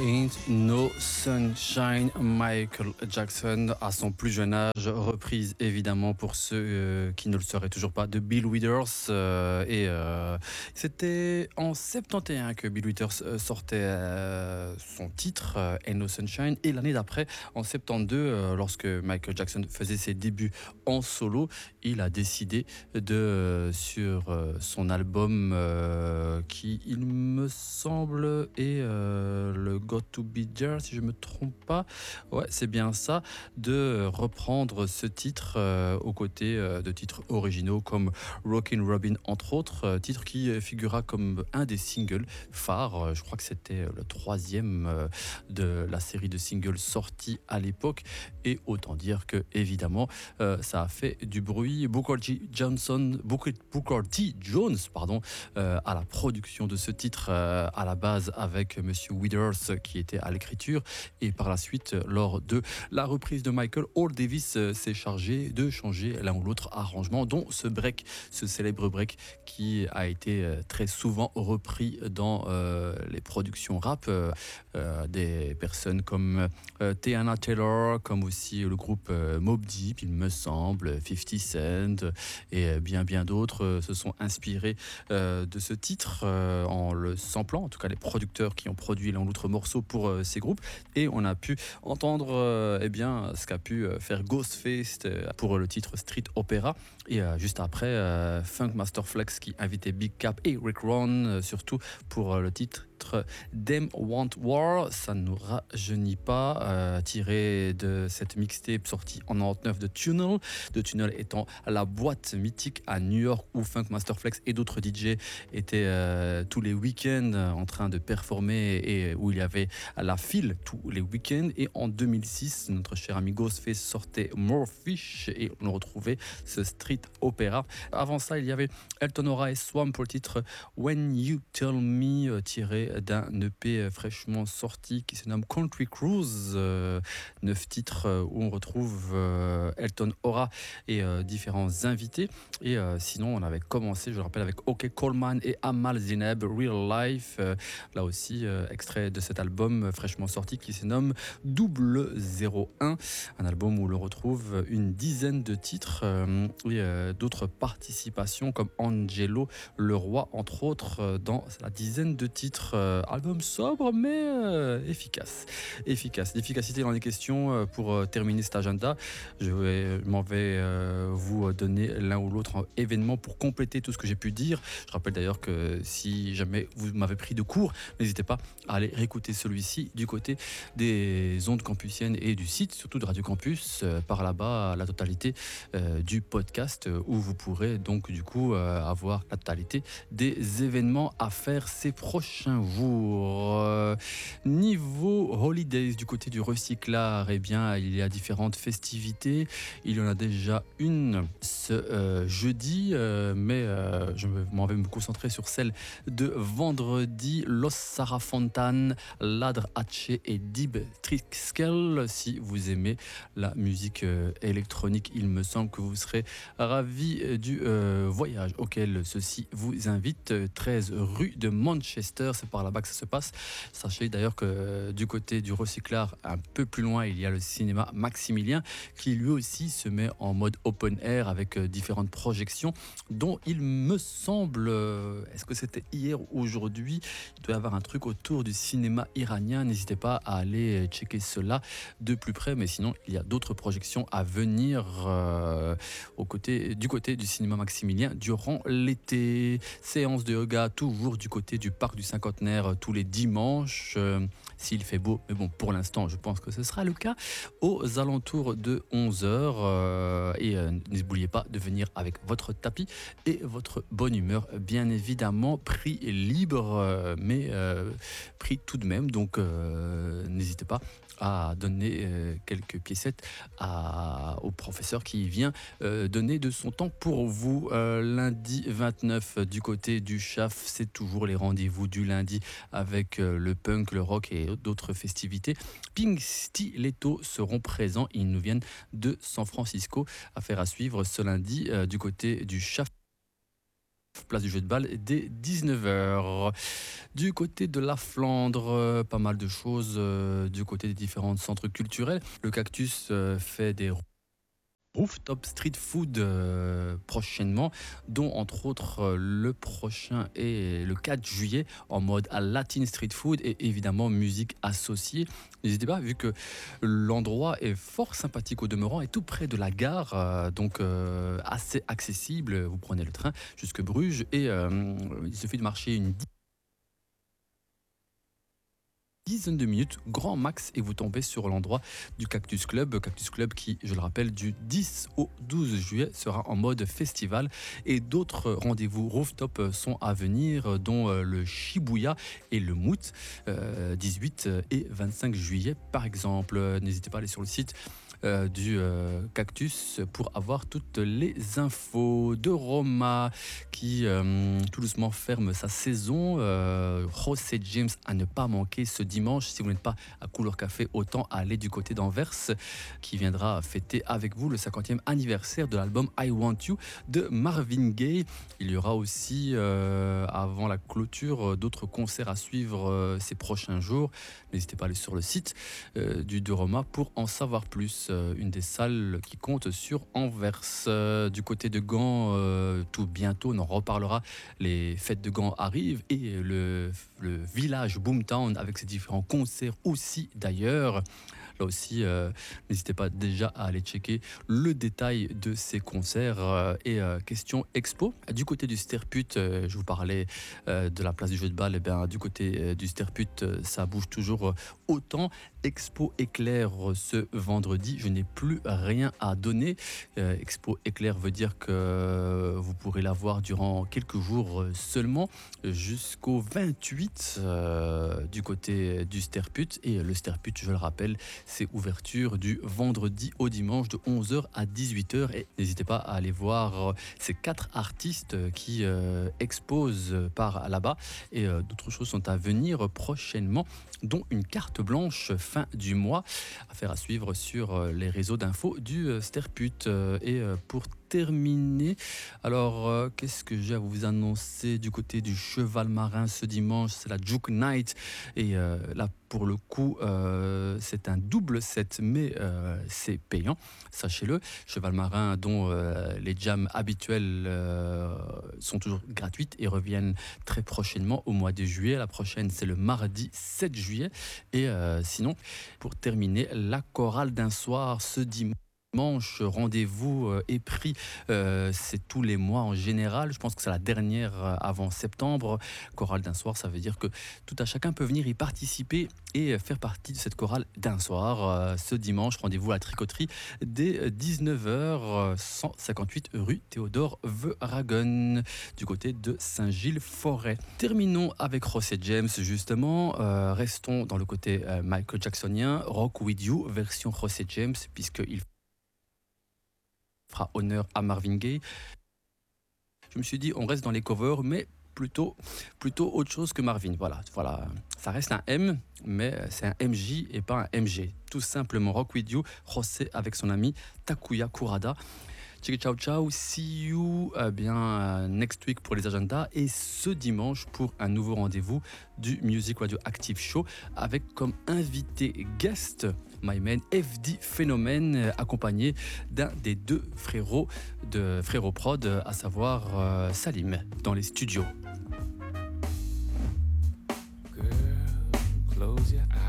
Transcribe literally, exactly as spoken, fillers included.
Ain't No Sunshine, Michael Jackson à son plus jeune âge, reprise évidemment pour ceux euh, qui ne le sauraient toujours pas de Bill Withers euh, et euh, c'était en soixante et onze que Bill Withers euh, sortait euh, son titre euh, Ain't No Sunshine, et l'année d'après en soixante-douze euh, lorsque Michael Jackson faisait ses débuts en solo, il a décidé de euh, sur euh, son album euh, qui il me semble est euh, le Got to Be There, si je me trompe pas, ouais c'est bien ça, de reprendre ce titre euh, aux côtés euh, de titres originaux comme Rockin' Robin entre autres, euh, titre qui figura comme un des singles phares, euh, je crois que c'était le troisième euh, de la série de singles sortis à l'époque, et autant dire que évidemment euh, ça a fait du bruit. Booker T. Johnson, Booker, Booker T. Jones pardon, euh, à la production de ce titre euh, à la base avec Monsieur Withers qui était à l'écriture, et par la suite lors de la reprise de Michael, Hall Davis euh, s'est chargé de changer l'un ou l'autre arrangement, dont ce break, ce célèbre break qui a été euh, très souvent repris dans euh, les productions rap euh, euh, des personnes comme euh, Teyana Taylor, comme aussi le groupe euh, Mobb Deep, il me semble, fifty Cent et bien bien d'autres euh, se sont inspirés euh, de ce titre euh, en le samplant, en tout cas les producteurs qui ont produit l'un ou l'autre morceau pour euh, ces groupes, et on a pu entendre euh, eh bien, ce qu'a pu euh, faire Ghostface euh, pour le titre Street Opera, et euh, juste après euh, Funk Master Flex qui invitait Big Cap et Rick Ron euh, surtout pour euh, le titre Them Want War. Ça ne nous rajeunit pas, euh, tiré de cette mixtape sortie en quatre-vingt-dix-neuf de Tunnel, de Tunnel étant la boîte mythique à New York où Funk Master Flex et d'autres D J étaient euh, tous les week-ends en train de performer, et où il y avait la file tous les week-ends. Et en deux mille six, notre cher ami Ghostface sortait More Fish et on retrouvait ce Street Opera. Avant ça, il y avait Elton Ora et Swam pour le titre When You Tell Me, tiré d'un E P fraîchement sorti qui se nomme Country Cruise, euh, neuf titres euh, où on retrouve euh, Elton Ora et euh, différents invités. Et euh, sinon on avait commencé, je le rappelle, avec OK Coleman et Amal Zineb, Real Life, euh, là aussi euh, extrait de cet album euh, fraîchement sorti qui se nomme Double zéro un, un album où l'on retrouve une dizaine de titres euh, et euh, d'autres participations comme Angelo Leroy entre autres euh, dans la dizaine de titres. Euh, album sobre mais euh, efficace. Efficace. L'efficacité dans les questions euh, pour euh, terminer cet agenda. Je, vais, je m'en vais euh, vous donner l'un ou l'autre événement pour compléter tout ce que j'ai pu dire. Je rappelle d'ailleurs que si jamais vous m'avez pris de court, n'hésitez pas à aller réécouter celui-ci du côté des ondes campusiennes et du site, surtout de Radio Campus, euh, par là-bas, la totalité euh, du podcast euh, où vous pourrez donc du coup euh, avoir la totalité des événements à faire ces prochains jours. Euh, niveau holidays du côté du recyclard, eh bien il y a différentes festivités. Il y en a déjà une ce euh, jeudi, euh, mais euh, je m'en vais me concentrer sur celle de vendredi. Los Sarafontan, Ladr Hatché et Dib Trixkel. Si vous aimez la musique euh, électronique, il me semble que vous serez ravis du euh, voyage auquel ceci vous invite. treize rue de Manchester, c'est par là-bas que ça se passe. Sachez d'ailleurs que euh, du côté du recyclard, un peu plus loin, il y a le cinéma Maximilien qui lui aussi se met en mode open air avec euh, différentes projections dont il me semble, euh, est-ce que c'était hier ou aujourd'hui, il doit y avoir un truc autour du cinéma iranien. N'hésitez pas à aller checker cela de plus près, mais sinon il y a d'autres projections à venir euh, au côté, du côté du cinéma Maximilien durant l'été. Séance de yoga toujours du côté du parc du Cinquantenaire tous les dimanches, euh, s'il fait beau, mais bon pour l'instant je pense que ce sera le cas, aux alentours de onze heures, euh, et euh, n'oubliez pas de venir avec votre tapis et votre bonne humeur, bien évidemment, prix libre euh, mais euh, prix tout de même, donc euh, n'hésitez pas à donner euh, quelques piécettes à, au professeur qui vient euh, donner de son temps pour vous. Euh, lundi vingt-neuf du côté du C H A F, c'est toujours les rendez-vous du lundi avec euh, le punk, le rock et d'autres festivités. Pink Stiletto seront présents, ils nous viennent de San Francisco. Affaire à suivre ce lundi euh, du côté du C H A F. place du jeu de balle dès dix-neuf heures. Du côté de la Flandre, euh, pas mal de choses euh, du côté des différents centres culturels. Le Cactus euh, fait des rooftop street food euh, prochainement, dont entre autres euh, le prochain est le quatre juillet en mode à latin street food et évidemment musique associée. N'hésitez pas, vu que l'endroit est fort sympathique au demeurant et tout près de la gare, euh, donc euh, assez accessible. Vous prenez le train jusque Bruges et euh, il suffit de marcher une dizaine de minutes, grand max, et vous tombez sur l'endroit du Cactus Club. Cactus Club qui, je le rappelle, du dix au douze juillet sera en mode festival et d'autres rendez-vous rooftop sont à venir, dont le Shibuya et le Moot, euh, dix-huit et vingt-cinq juillet par exemple. N'hésitez pas à aller sur le site Euh, du euh, Cactus pour avoir toutes les infos. De Roma qui euh, tout doucement ferme sa saison. Euh, José James à ne pas manquer ce dimanche. Si vous n'êtes pas à Couleur Café, autant aller du côté d'Anvers qui viendra fêter avec vous le cinquantième anniversaire de l'album I Want You de Marvin Gaye. Il y aura aussi euh, avant la clôture d'autres concerts à suivre euh, ces prochains jours. N'hésitez pas à aller sur le site euh, du De Roma pour en savoir plus. Euh, une des salles qui compte sur Anvers. Euh, du côté de Gand, euh, tout bientôt, on en reparlera. Les fêtes de Gand arrivent et le, le village Boomtown avec ses différents concerts aussi d'ailleurs. Là aussi, euh, n'hésitez pas déjà à aller checker le détail de ces concerts euh, et euh, question expo. Du côté du Sterput, euh, je vous parlais euh, de la place du jeu de balle. Et bien, du côté euh, du Sterput, euh, ça bouge toujours euh, autant. Expo Éclair euh, ce vendredi. Je n'ai plus rien à donner. Euh, Expo Éclair veut dire que euh, vous pourrez la voir durant quelques jours euh, seulement, jusqu'au vingt-huit euh, du côté du Sterput. Et le Sterput, je le rappelle, c'est ouverture du vendredi au dimanche de onze heures à dix-huit heures. Et n'hésitez pas à aller voir ces quatre artistes qui euh, exposent par là-bas. Et euh, d'autres choses sont à venir prochainement, dont une carte blanche fin du mois. Affaire à suivre sur euh, les réseaux d'infos du euh, Sterput. Euh, et euh, pour terminer, alors euh, qu'est-ce que j'ai à vous annoncer du côté du Cheval Marin ce dimanche? C'est la Juke Night et euh, là pour le coup euh, c'est un double set mais euh, c'est payant, sachez-le. Cheval Marin dont euh, les jams habituels euh, sont toujours gratuites et reviennent très prochainement au mois de juillet. La prochaine c'est le mardi sept juillet et euh, sinon pour terminer la chorale d'un soir ce dimanche. Dimanche, rendez-vous euh, est pris, euh, c'est tous les mois en général. Je pense que c'est la dernière euh, avant septembre. Chorale d'un soir, ça veut dire que tout à chacun peut venir y participer et faire partie de cette chorale d'un soir. Euh, ce dimanche, rendez-vous à la Tricoterie dès dix-neuf heures, cent cinquante-huit rue Théodore Verhagen, du côté de Saint-Gilles-Forêt. Terminons avec José James, justement. Euh, restons dans le côté euh, Michael Jacksonien. Rock With You, version José James, puisqu'il fera honneur à Marvin Gaye. Je me suis dit, on reste dans les covers, mais plutôt, plutôt autre chose que Marvin. Voilà, voilà, ça reste un M, mais c'est un M J et pas un M G. Tout simplement, Rock With You, José avec son ami Takuya Kurada. Ciao, ciao, see you euh, bien euh, next week pour les agendas et ce dimanche pour un nouveau rendez-vous du Music Radio Active Show avec comme invité guest my man F D Phénomène, euh, accompagné d'un des deux frérots de Frérot Prod, à savoir euh, Salim, dans les studios. Girl, close your eyes.